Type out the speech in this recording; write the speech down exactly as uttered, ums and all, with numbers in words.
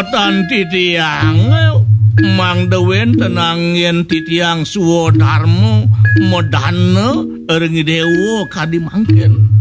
Setan titiang Mang Dewen tenang yen titiang suwo darmo modane ering dewo kadi mangken